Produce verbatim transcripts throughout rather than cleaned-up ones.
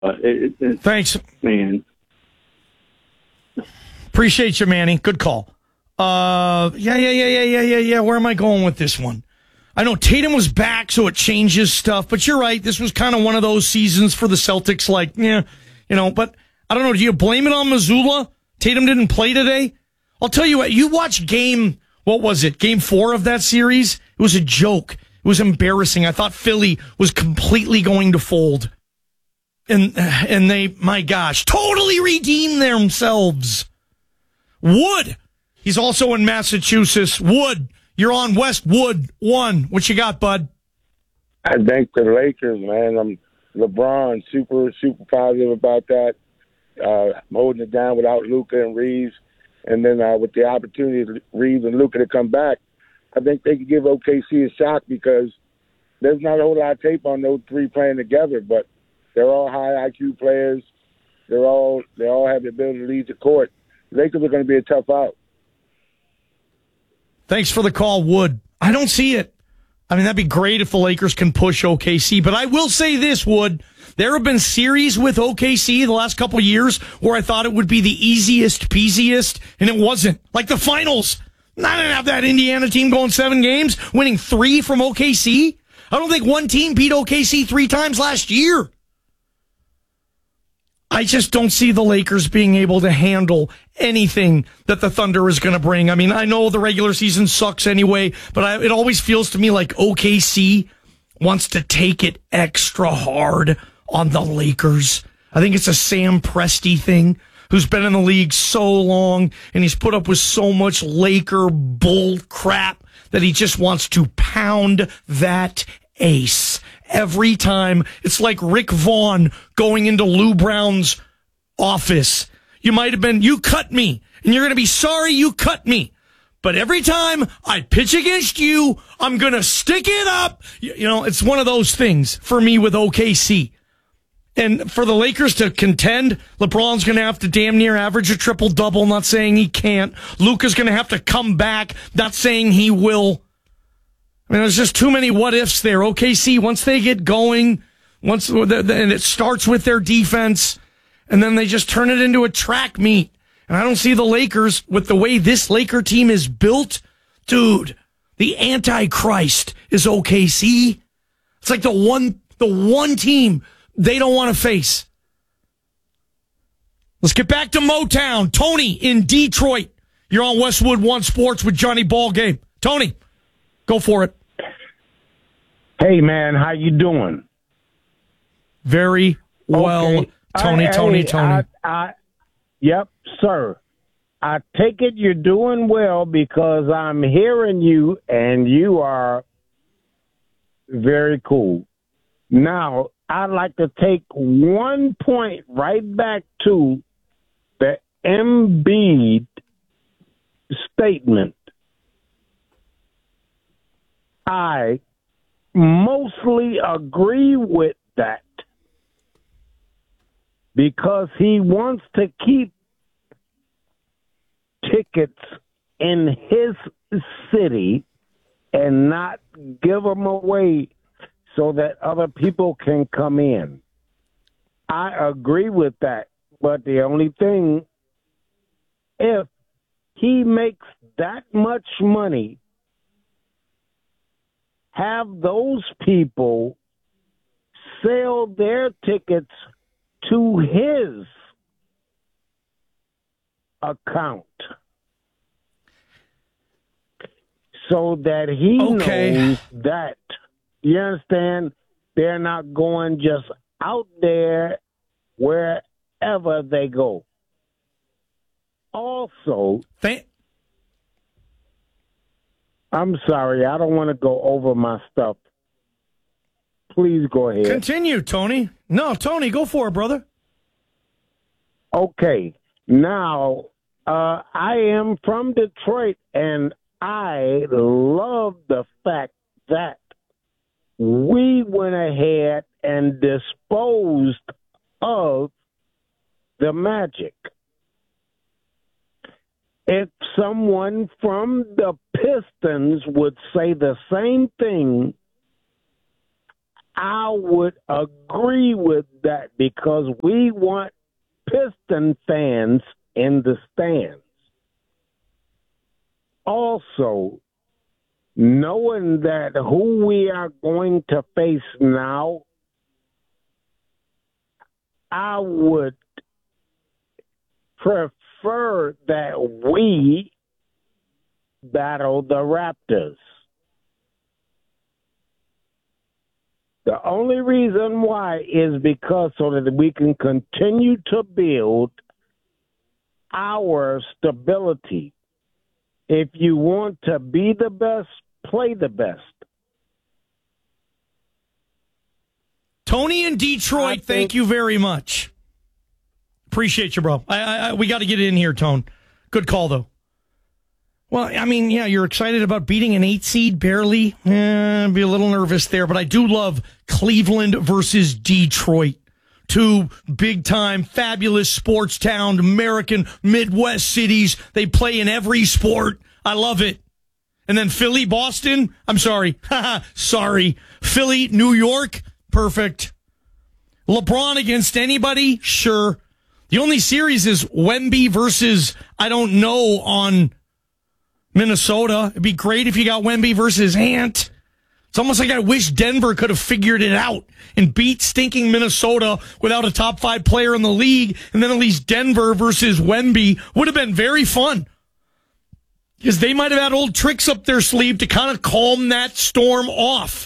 Uh, it, it, Thanks, man. Appreciate you, Manny. Good call. Uh, yeah, yeah, yeah, yeah, yeah, yeah, yeah. Where am I going with this one? I know Tatum was back, so it changes stuff. But you're right. This was kind of one of those seasons for the Celtics. Like, yeah, you know. But I don't know. Do you blame it on Missoula? Tatum didn't play today. I'll tell you what. You watch game. What was it? Game four of that series. It was a joke. It was embarrassing. I thought Philly was completely going to fold. And and they, my gosh, totally redeemed themselves. Wood, he's also in Massachusetts. Wood, you're on Westwood one. What you got, bud? I think the Lakers, man. I'm LeBron, super, super positive about that. Uh, holding it down without Luka and Reeves. And then uh, with the opportunity of Reeves and Luka to come back, I think they could give O K C a shock because there's not a whole lot of tape on those three playing together, but they're all high I Q players. They're all they all have the ability to lead the court. Lakers are going to be a tough out. Thanks for the call, Wood. I don't see it. I mean, that'd be great if the Lakers can push O K C, but I will say this, Wood. There have been series with O K C the last couple of years where I thought it would be the easiest, peasiest, and it wasn't. Like the finals. I didn't have that Indiana team going seven games, winning three from O K C. I don't think one team beat O K C three times last year. I just don't see the Lakers being able to handle anything that the Thunder is going to bring. I mean, I know the regular season sucks anyway, but I, it always feels to me like O K C wants to take it extra hard on the Lakers. I think it's a Sam Presti thing, who's been in the league so long, and he's put up with so much Laker bull crap that he just wants to pound that ace. Every time, it's like Rick Vaughn going into Lou Brown's office. You might have been, you cut me, and you're going to be sorry you cut me. But every time I pitch against you, I'm going to stick it up. You, you know, it's one of those things for me with O K C. And for the Lakers to contend, LeBron's going to have to damn near average a triple-double, not saying he can't. Luka's going to have to come back, not saying he will. I mean, there's just too many what-ifs there. O K C, once they get going, once and it starts with their defense, and then they just turn it into a track meet. And I don't see the Lakers, with the way this Laker team is built, dude, the Antichrist is O K C. It's like the one, the one team they don't want to face. Let's get back to Motown. Tony in Detroit. You're on Westwood One Sports with Johnny Ballgame. Tony, go for it. Hey, man, how you doing? Very well, okay. Tony, I, Tony, hey, Tony. I, I, yep, sir. I take it you're doing well because I'm hearing you, and you are very cool. Now, I'd like to take one point right back to the Embiid statement. I mostly agree with that because he wants to keep tickets in his city and not give them away so that other people can come in. I agree with that, but the only thing, if he makes that much money, have those people sell their tickets to his account so that he Okay. knows that, you understand, they're not going just out there wherever they go. Also, Thank- I'm sorry, I don't want to go over my stuff. Please go ahead. Continue, Tony. No, Tony, go for it, brother. Okay. Now, uh, I am from Detroit, and I love the fact that we went ahead and disposed of the Magic. If someone from the Pistons would say the same thing, I would agree with that because we want Piston fans in the stands. Also, knowing that who we are going to face now, I would prefer that we battle the Raptors. The only reason why is because so that we can continue to build our stability. If you want to be the best, play the best. Tony in Detroit, think, thank you very much. Appreciate you, bro. I, I, we got to get in here, Tone. Good call, though. Well, I mean, yeah, you're excited about beating an eight seed, barely. Eh, be a little nervous there, but I do love Cleveland versus Detroit. Two big-time, fabulous sports town, American Midwest cities. They play in every sport. I love it. And then Philly, Boston. I'm sorry. sorry. Philly, New York. Perfect. LeBron against anybody? Sure. The only series is Wemby versus, I don't know, on Minnesota. It'd be great if you got Wemby versus Ant. It's almost like I wish Denver could have figured it out and beat stinking Minnesota without a top five player in the league. And then at least Denver versus Wemby would have been very fun. Because they might have had old tricks up their sleeve to kind of calm that storm off.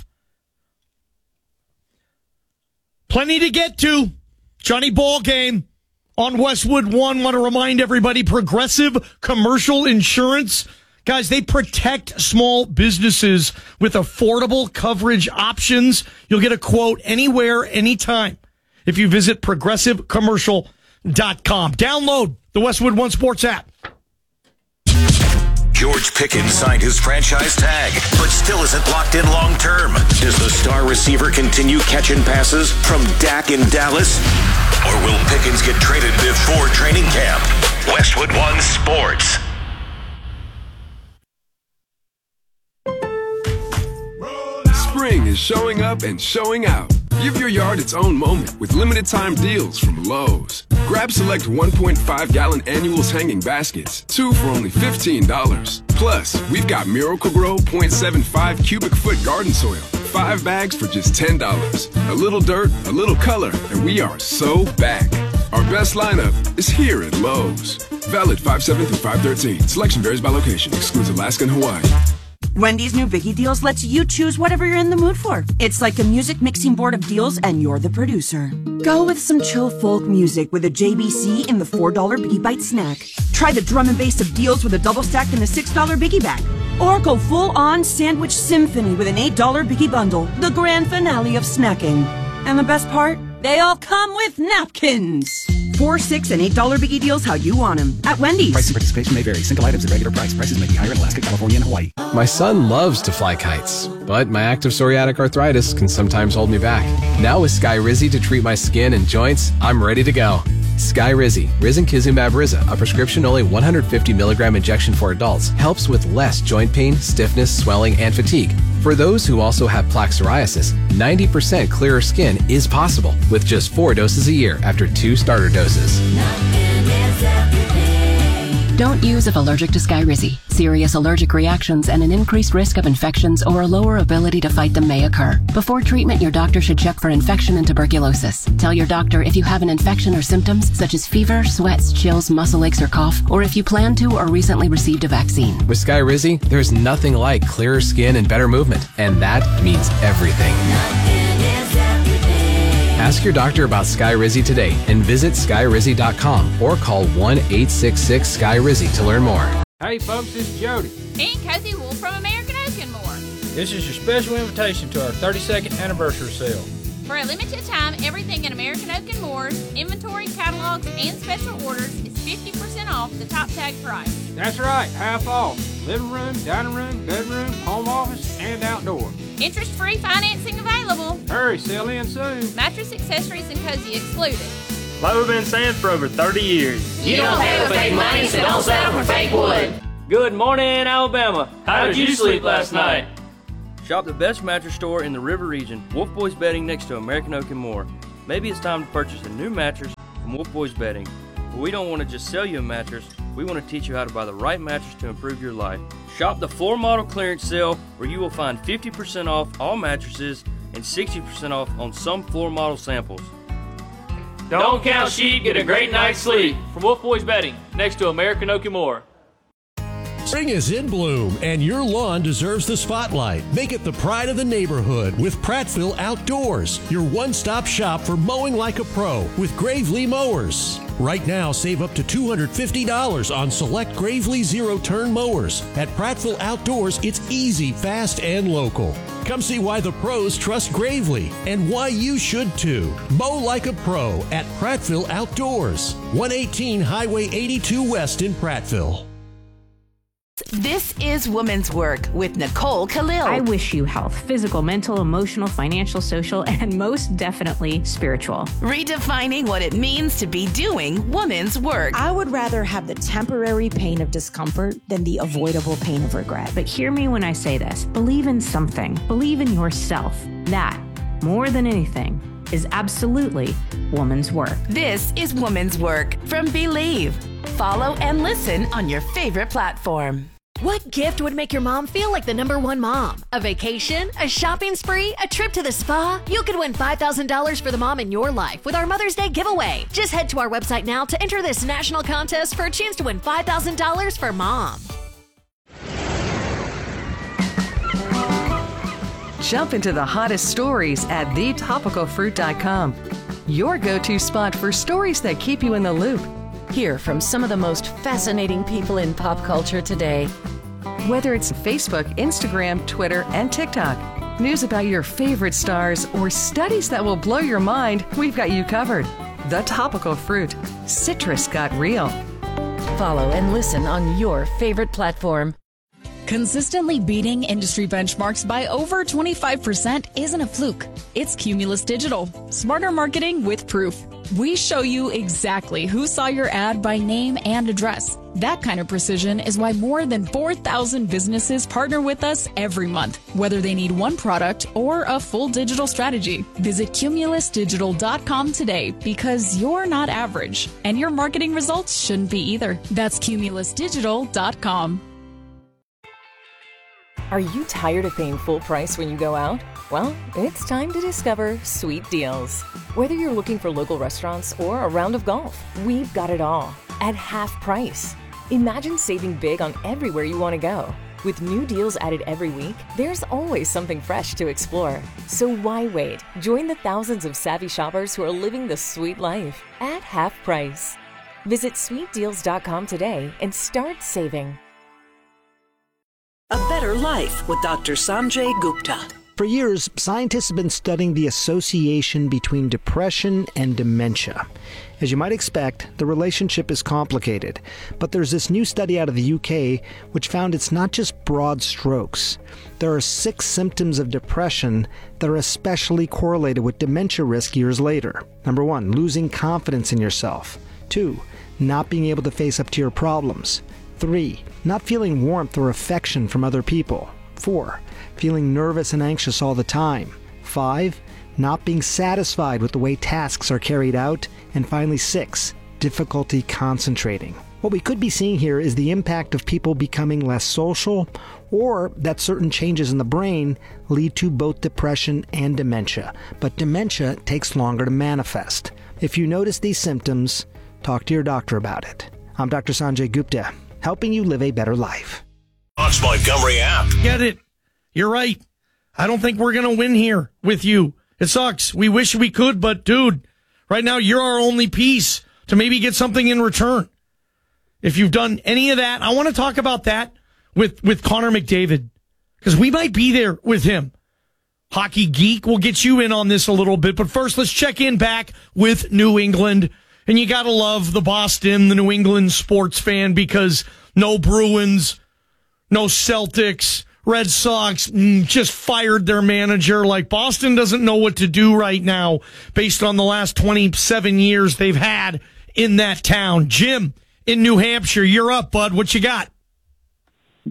Plenty to get to. Johnny Ball Game on Westwood One. Want to remind everybody, Progressive Commercial Insurance. Guys, they protect small businesses with affordable coverage options. You'll get a quote anywhere, anytime if you visit progressive commercial dot com. Download the Westwood One Sports app. George Pickens signed his franchise tag, but still isn't locked in long term. Does the star receiver continue catching passes from Dak in Dallas? Or will Pickens get traded before training camp? Westwood One Sports. Spring is showing up and showing out. Give your yard its own moment with limited time deals from Lowe's. Grab select one point five gallon annuals hanging baskets, two for only fifteen dollars. Plus, we've got Miracle-Gro point seven five cubic foot garden soil, five bags for just ten dollars. A little dirt, a little color, and we are so back. Our best lineup is here at Lowe's. Valid five seven through five thirteen. Selection varies by location. Excludes Alaska and Hawaii. Wendy's new Biggie Deals lets you choose whatever you're in the mood for. It's like a music mixing board of deals, and you're the producer. Go with some chill folk music with a J B C in the four dollar Biggie Bite snack. Try the drum and bass of deals with a double stack in the six dollar Biggie Bag. Or go full-on sandwich symphony with an eight dollar Biggie Bundle, the grand finale of snacking. And the best part? They all come with napkins. Four, six, and eight dollar Biggie Deals how you want them at Wendy's. Price and participation may vary. Single items at regular price. Prices may be higher in Alaska, California, and Hawaii. My son loves to fly kites, but my active psoriatic arthritis can sometimes hold me back. Now with Skyrizi to treat my skin and joints, I'm ready to go. Skyrizi, Risankizumab Riza, a prescription-only one hundred fifty milligram injection for adults, helps with less joint pain, stiffness, swelling, and fatigue. For those who also have plaque psoriasis, ninety percent clearer skin is possible with just four doses a year after two starter doses. Don't use if allergic to Skyrizi. Serious allergic reactions and an increased risk of infections or a lower ability to fight them may occur. Before treatment, your doctor should check for infection and tuberculosis. Tell your doctor if you have an infection or symptoms such as fever, sweats, chills, muscle aches, or cough, or if you plan to or recently received a vaccine. With Skyrizi, there's nothing like clearer skin and better movement, and that means everything. Ask your doctor about Skyrizi today and visit skyrizi dot com or call one eight six six Sky Rizzy to learn more. Hey folks, this is Jody. And Cozy Wool from American Oak and More. This is your special invitation to our thirty-second anniversary sale. For a limited time, everything in American Oak and Moore's inventory, catalogs, and special orders is fifty percent off the top tag price. That's right, half off. Living room, dining room, bedroom, home office, and outdoor. Interest-free financing available. Hurry, sell in soon. Mattress accessories and cozy excluded. Like we've been saying for over thirty years. You don't have fake money, so don't settle for fake wood. Good morning, Alabama. How did you sleep last night? Shop the best mattress store in the River region, Wolf Boys Bedding, next to American Oak and more. Maybe it's time to purchase a new mattress from Wolf Boys Bedding. But we don't want to just sell you a mattress, we want to teach you how to buy the right mattress to improve your life. Shop the floor model clearance sale where you will find fifty percent off all mattresses and sixty percent off on some floor model samples. Don't count sheep, get a great night's sleep. From Wolf Boys Bedding, next to American Oak and more. Spring is in bloom, and your lawn deserves the spotlight. Make it the pride of the neighborhood with Prattville Outdoors, your one-stop shop for mowing like a pro with Gravely mowers. Right now, save up to two hundred fifty dollars on select Gravely zero-turn mowers. At Prattville Outdoors, it's easy, fast, and local. Come see why the pros trust Gravely and why you should too. Mow like a pro at Prattville Outdoors, one eighteen Highway eighty-two West in Prattville. This is Women's Work with Nicole Khalil. I wish you health, physical, mental, emotional, financial, social, and most definitely spiritual. Redefining what it means to be doing women's work. I would rather have the temporary pain of discomfort than the avoidable pain of regret. But hear me when I say this. Believe in something. Believe in yourself. That, more than anything, is absolutely woman's work. This is Woman's Work from Believe. Follow and listen on your favorite platform. What gift would make your mom feel like the number one mom? A vacation? A shopping spree? A trip to the spa? You could win five thousand dollars for the mom in your life with our Mother's Day giveaway. Just head to our website now to enter this national contest for a chance to win five thousand dollars for mom. Jump into the hottest stories at the topical fruit dot com. Your go-to spot for stories that keep you in the loop. Hear from some of the most fascinating people in pop culture today. Whether it's Facebook, Instagram, Twitter, and TikTok, news about your favorite stars, or studies that will blow your mind, we've got you covered. The Topical Fruit. Citrus got real. Follow and listen on your favorite platform. Consistently beating industry benchmarks by over twenty-five percent isn't a fluke. It's Cumulus Digital. Smarter marketing with proof. We show you exactly who saw your ad by name and address. That kind of precision is why more than four thousand businesses partner with us every month, whether they need one product or a full digital strategy. Visit cumulus digital dot com today because you're not average, and your marketing results shouldn't be either. That's cumulus digital dot com. Are you tired of paying full price when you go out? Well, it's time to discover Sweet Deals. Whether you're looking for local restaurants or a round of golf, we've got it all at half price. Imagine saving big on everywhere you want to go. With new deals added every week, there's always something fresh to explore. So why wait? Join the thousands of savvy shoppers who are living the sweet life at half price. Visit sweet deals dot com today and start saving. A Better Life with Doctor Sanjay Gupta. For years, scientists have been studying the association between depression and dementia. As you might expect, the relationship is complicated, but there's this new study out of the U K which found it's not just broad strokes. There are six symptoms of depression that are especially correlated with dementia risk years later. Number one, losing confidence in yourself. Two, not being able to face up to your problems. Three, not feeling warmth or affection from other people. Four, feeling nervous and anxious all the time. Five, not being satisfied with the way tasks are carried out. And finally, six, difficulty concentrating. What we could be seeing here is the impact of people becoming less social, or that certain changes in the brain lead to both depression and dementia. But dementia takes longer to manifest. If you notice these symptoms, talk to your doctor about it. I'm Doctor Sanjay Gupta, helping you live a better life. Fox Montgomery app. Get it. You're right. I don't think we're going to win here with you. It sucks. We wish we could, but dude, right now you're our only piece to maybe get something in return. If you've done any of that, I want to talk about that with, with Connor McDavid, because we might be there with him. Hockey Geek will get you in on this a little bit, but first let's check in back with New England. And you got to love the Boston, the New England sports fan, because no Bruins, no Celtics, Red Sox mm, just fired their manager. Like, Boston doesn't know what to do right now based on the last twenty-seven years they've had in that town. Jim in New Hampshire, you're up, bud. What you got?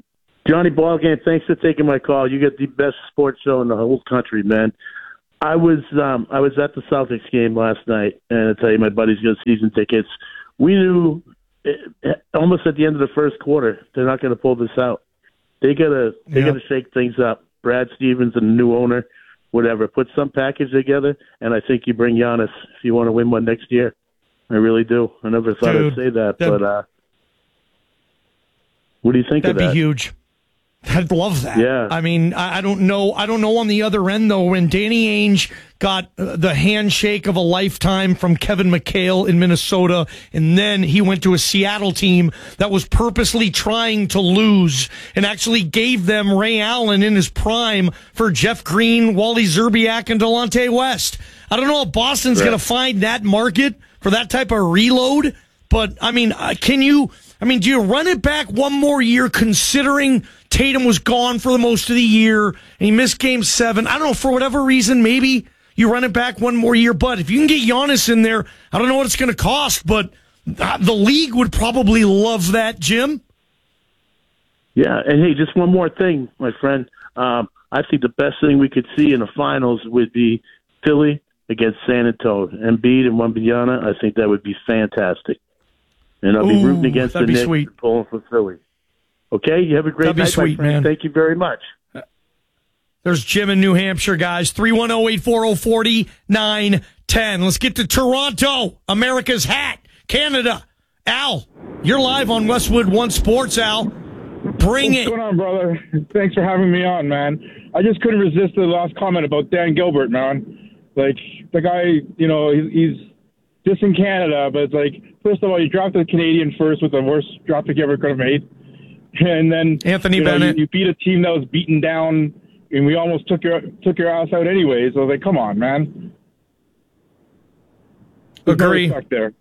Johnny Ballgame, thanks for taking my call. You get the best sports show in the whole country, man. I was um, I was at the Celtics game last night, and I tell you, my buddy's got season tickets. We knew it, almost at the end of the first quarter they're not going to pull this out. They gotta they Yep. gotta shake things up. Brad Stevens and the new owner, whatever, put some package together, and I think you bring Giannis if you want to win one next year. I really do. I never thought Dude, I'd say that, that- but uh, what do you think That'd of that? be huge. I'd love that. Yeah. I mean, I, I don't know. I don't know on the other end, though, when Danny Ainge got uh, the handshake of a lifetime from Kevin McHale in Minnesota, and then he went to a Seattle team that was purposely trying to lose and actually gave them Ray Allen in his prime for Jeff Green, Wally Zerbiak, and Delonte West. I don't know if Boston's Right. going to find that market for that type of reload, but, I mean, uh, can you... I mean, do you run it back one more year considering Tatum was gone for the most of the year and he missed game seven? I don't know, for whatever reason, maybe you run it back one more year. But if you can get Giannis in there, I don't know what it's going to cost, but the league would probably love that, Jim. Yeah, and hey, just one more thing, my friend. Um, I think the best thing we could see in the finals would be Philly against San Antonio. Embiid and Wembanyama, I think that would be fantastic. And I'll be Ooh, rooting against the that'd be Knicks sweet. and pulling for Philly. Okay, you have a great That'd be night, sweet, my friend. man. Thank you very much. There's Jim in New Hampshire, guys. three one zero, eight four zero, four nine one zero. Let's get to Toronto, America's hat, Canada. Al, you're live on Westwood One Sports, Al. Bring What's it. going on, brother? Thanks for having me on, man. I just couldn't resist the last comment about Dan Gilbert, man. Like, the guy, you know, he's, he's just in Canada, but it's like, first of all, you drafted a Canadian first with the worst draft pick you ever could have made. And then Anthony you know, Bennett. You, you beat a team that was beaten down, and we almost took your took your ass out anyways. So I was like, come on, man. There's no Agree. respect there.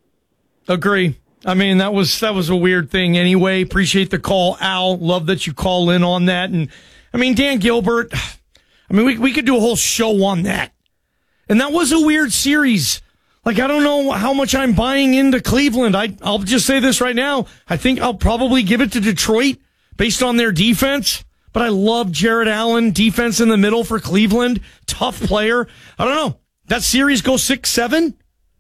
Agree. I mean, that was that was a weird thing anyway. Appreciate the call, Al. Love that you call in on that. And I mean, Dan Gilbert, I mean, we we could do a whole show on that. And that was a weird series. Like, I don't know how much I'm buying into Cleveland. I, I'll just say this right now. I think I'll probably give it to Detroit based on their defense. But I love Jared Allen, defense in the middle for Cleveland. Tough player. I don't know. That series goes six seven?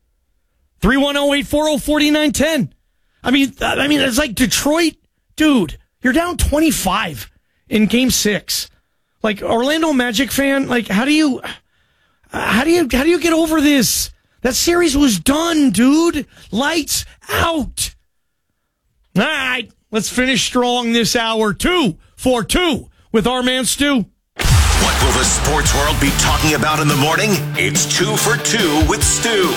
three one zero, eight four zero, four nine one zero. I mean, I mean, it's like Detroit. Dude, you're down twenty-five in game six. Like, Orlando Magic fan, like, how do you, how do you, how do you get over this? That series was done, dude. Lights out. All right, let's finish strong this hour. Two for two with our man Stu. What will the sports world be talking about in the morning? It's two for two with Stu.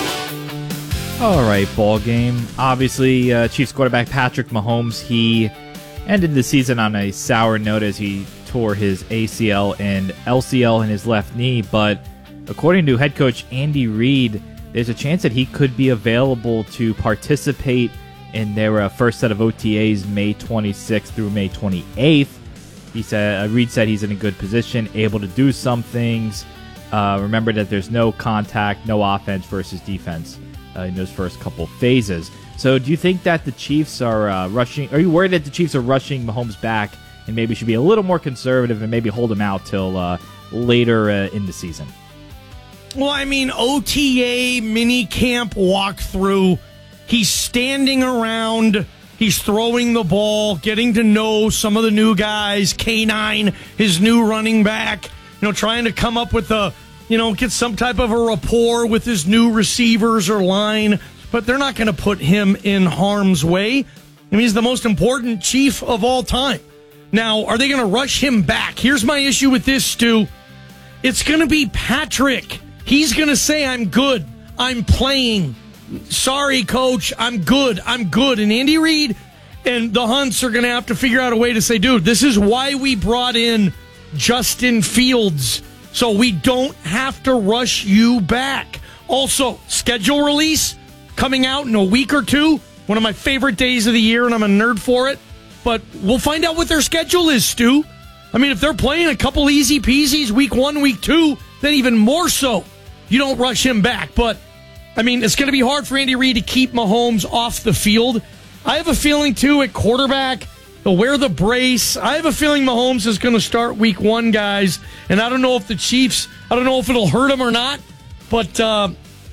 All right, ball game. Obviously, uh, Chiefs quarterback Patrick Mahomes, he ended the season on a sour note as he tore his A C L and L C L in his left knee. But according to head coach Andy Reid, there's a chance that he could be available to participate in their uh, first set of O T As May twenty-sixth through May twenty-eighth. He said, uh, Reid said he's in a good position, able to do some things. Uh, remember that there's no contact, no offense versus defense uh, in those first couple phases. So do you think that the Chiefs are uh, rushing? Are you worried that the Chiefs are rushing Mahomes back and maybe should be a little more conservative and maybe hold him out till uh, later uh, in the season? Well, I mean, O T A mini camp walkthrough. He's standing around. He's throwing the ball, getting to know some of the new guys. K nine, his new running back, you know, trying to come up with a, you know, get some type of a rapport with his new receivers or line. But they're not going to put him in harm's way. I mean, he's the most important Chief of all time. Now, are they going to rush him back? Here's my issue with this, Stu. It's going to be Patrick. He's going to say, I'm good. I'm playing. Sorry, coach. I'm good. I'm good. And Andy Reid and the Hunts are going to have to figure out a way to say, dude, this is why we brought in Justin Fields, so we don't have to rush you back. Also, schedule release coming out in a week or two. One of my favorite days of the year, and I'm a nerd for it. But we'll find out what their schedule is, Stu. I mean, if they're playing a couple easy peasies week one, week two, then even more so, you don't rush him back. But, I mean, it's going to be hard for Andy Reid to keep Mahomes off the field. I have a feeling, too, at quarterback, They'll wear the brace. I have a feeling Mahomes is going to start week one, guys. And I don't know if the Chiefs, I don't know if it'll hurt them or not. But uh,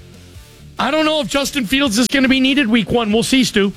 I don't know if Justin Fields is going to be needed week one. We'll see, Stu.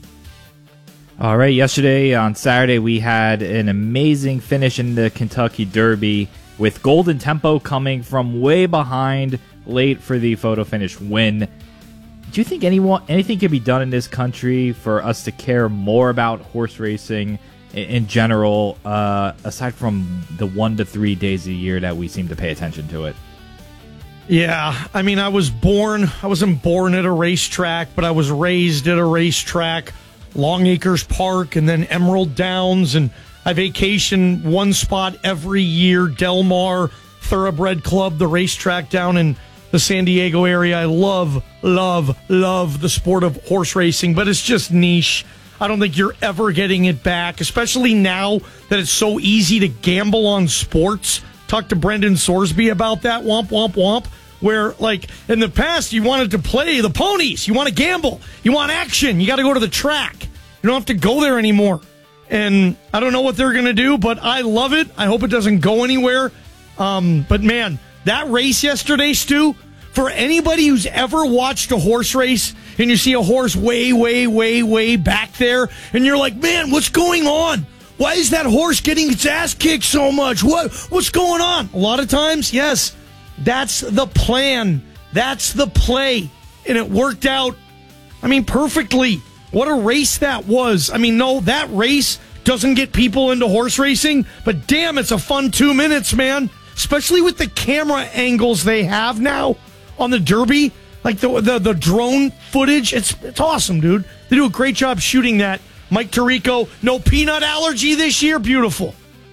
All right, yesterday on Saturday, we had an amazing finish in the Kentucky Derby with Golden Tempo coming from way behind late for the photo finish win. Do you think anyone, anything can be done in this country for us to care more about horse racing in, in general, uh, aside from the one to three days a year that we seem to pay attention to it? Yeah, I mean, I was born, I wasn't born at a racetrack, but I was raised at a racetrack, Long Acres Park and then Emerald Downs, and I vacation one spot every year, Del Mar Thoroughbred Club, the racetrack down in the San Diego area. I love, love, love the sport of horse racing, but it's just niche. I don't think you're ever getting it back, especially now that it's so easy to gamble on sports. Talk to Brendan Sorsby about that, womp, womp, womp, where, like, in the past, you wanted to play the ponies. You want to gamble. You want action. You got to go to the track. You don't have to go there anymore. And I don't know what they're going to do, but I love it. I hope it doesn't go anywhere. Um, but, man, that race yesterday, Stu, for anybody who's ever watched a horse race and you see a horse way, way, way, way back there, and you're like, man, what's going on? Why is that horse getting its ass kicked so much? What What's going on? A lot of times, yes, that's the plan. That's the play. And it worked out, I mean, perfectly. What a race that was. I mean, no, that race doesn't get people into horse racing, but damn, it's a fun two minutes, man. Especially with the camera angles they have now on the Derby, like the the, the drone footage. It's it's awesome, dude. They do a great job shooting that. Mike Tirico, no peanut allergy this year. Beautiful.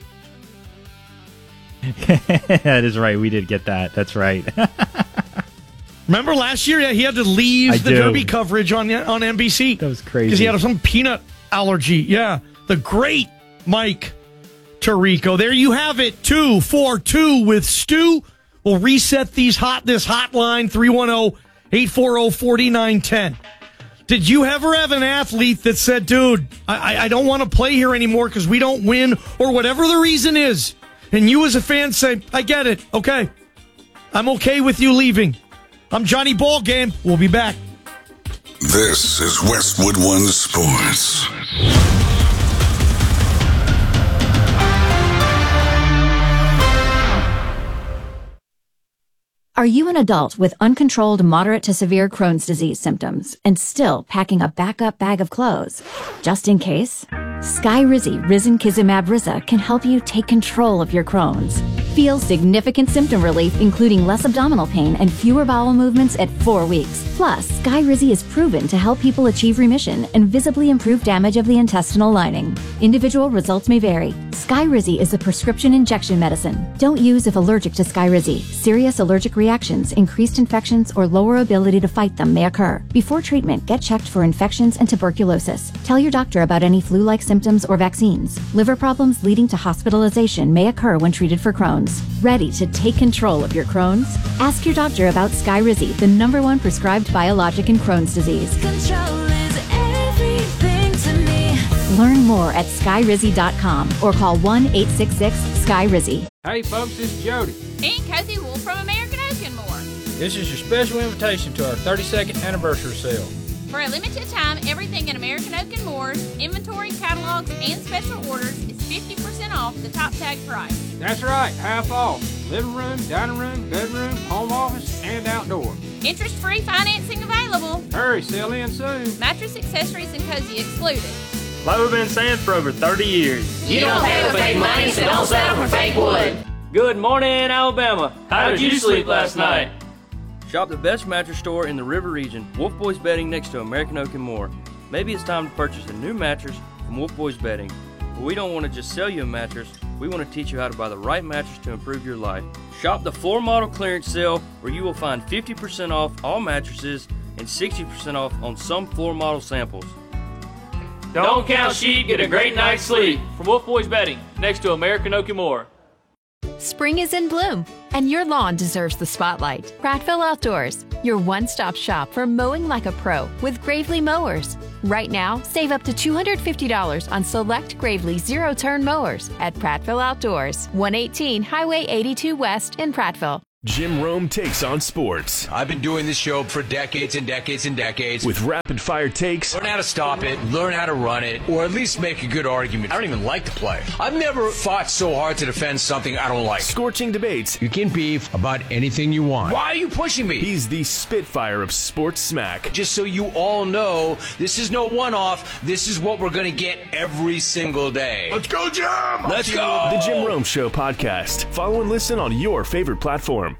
That is right. We did get that. That's right. Remember last year? Yeah, he had to leave I the do. Derby coverage on on N B C. That was crazy. Because he had some peanut allergy. Yeah. The great Mike Tirico. There you have it. Two, four, two with Stu. We'll reset these hot this hotline, three one zero, eight four zero, four nine one zero. Did you ever have an athlete that said, dude, I, I don't want to play here anymore because we don't win, or whatever the reason is, and you as a fan say, I get it, okay, I'm okay with you leaving. I'm Johnny Ballgame. We'll be back. This is Westwood One Sports. Are you an adult with uncontrolled moderate to severe Crohn's disease symptoms and still packing a backup bag of clothes? Just in case, Skyrizi Risankizumab Riza can help you take control of your Crohn's. Feel significant symptom relief, including less abdominal pain and fewer bowel movements at four weeks. Plus, Skyrizi is proven to help people achieve remission and visibly improve damage of the intestinal lining. Individual results may vary. Skyrizi is a prescription injection medicine. Don't use if allergic to Skyrizi. Serious allergic reactions, increased infections, or lower ability to fight them may occur. Before treatment, get checked for infections and tuberculosis. Tell your doctor about any flu-like symptoms or vaccines. Liver problems leading to hospitalization may occur when treated for Crohn's. Ready to take control of your Crohn's? Ask your doctor about Skyrizi, the number one prescribed biologic in Crohn's disease. Control is everything to me. Learn more at skyrizi dot com or call one eight six six sky rizi. Hey folks, this is Jody. And Cozy Wool from American Oak and More. This is your special invitation to our thirty-second anniversary sale. For a limited time, everything in American Oak and Moore's inventory, catalogs, and special orders is fifty percent off the top tag price. That's right, half off. Living room, dining room, bedroom, home office, and outdoor. Interest-free financing available. Hurry, sell in soon. Mattress, accessories, and cozy excluded. Like we've been saying for over thirty years. You don't pay with fake money, so don't settle for fake wood. Good morning, Alabama. How did you sleep last night? Shop the best mattress store in the River region, Wolf Boys Bedding next to American Oak and More. Maybe it's time to purchase a new mattress from Wolf Boys Bedding. But we don't want to just sell you a mattress, we want to teach you how to buy the right mattress to improve your life. Shop the floor model clearance sale where you will find fifty percent off all mattresses and sixty percent off on some floor model samples. Don't count sheep, get a great night's sleep. From Wolf Boys Bedding, next to American Oak and More. Spring is in bloom, and your lawn deserves the spotlight. Prattville Outdoors, your one-stop shop for mowing like a pro with Gravely Mowers. Right now, save up to two hundred fifty dollars on select Gravely zero-turn mowers at Prattville Outdoors, one eighteen Highway eighty-two West in Prattville. Jim Rome takes on sports. I've been doing this show for decades and decades and decades. With rapid-fire takes. Learn how to stop it, learn how to run it, or at least make a good argument. I don't even like the play. I've never fought so hard to defend something I don't like. Scorching debates. You can beef about anything you want. Why are you pushing me? He's the Spitfire of sports smack. Just so you all know, this is no one-off. This is what we're going to get every single day. Let's go, Jim! Let's go! The Jim Rome Show podcast. Follow and listen on your favorite platform.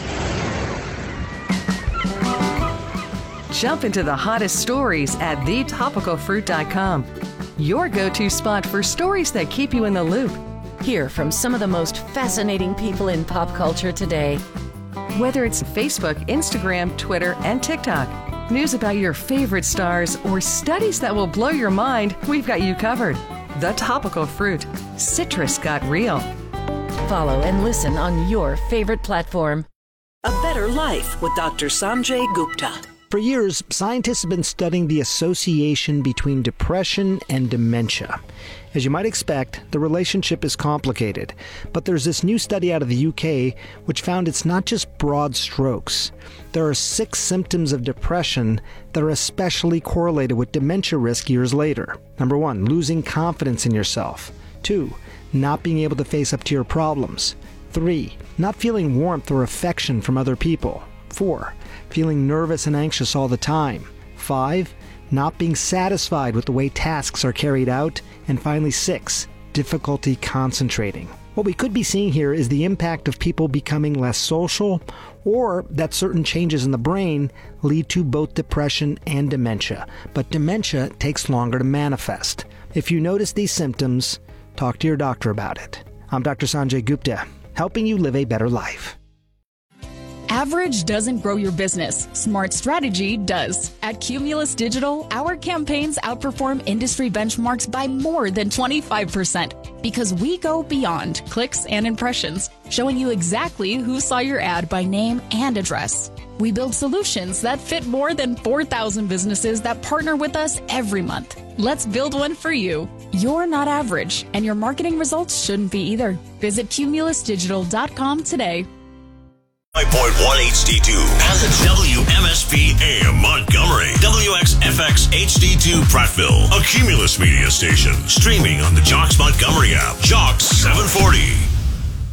Jump into the hottest stories at the topical fruit dot com. Your go-to spot for stories that keep you in the loop. Hear from some of the most fascinating people in pop culture today. Whether it's Facebook, Instagram, Twitter, and TikTok, news about your favorite stars, or studies that will blow your mind, we've got you covered. The Topical Fruit. Citrus got real. Follow and listen on your favorite platform. A Better Life with Doctor Sanjay Gupta. For years, scientists have been studying the association between depression and dementia. As you might expect, the relationship is complicated, but there's this new study out of the U K which found it's not just broad strokes. There are six symptoms of depression that are especially correlated with dementia risk years later. Number one, losing confidence in yourself. Two, not being able to face up to your problems. Three, not feeling warmth or affection from other people. Four, feeling nervous and anxious all the time. Five, not being satisfied with the way tasks are carried out. And finally, six, difficulty concentrating. What we could be seeing here is the impact of people becoming less social, or that certain changes in the brain lead to both depression and dementia. But dementia takes longer to manifest. If you notice these symptoms, talk to your doctor about it. I'm Doctor Sanjay Gupta, helping you live a better life. Average doesn't grow your business. Smart strategy does. At Cumulus Digital, our campaigns outperform industry benchmarks by more than twenty-five percent because we go beyond clicks and impressions, showing you exactly who saw your ad by name and address. We build solutions that fit more than four thousand businesses that partner with us every month. Let's build one for you. You're not average, and your marketing results shouldn't be either. Visit cumulus digital dot com today. five point one H D two and W M S P A M Montgomery, W X F X H D two Prattville, a Cumulus media station, streaming on the Jocks Montgomery app, Jocks seven forty.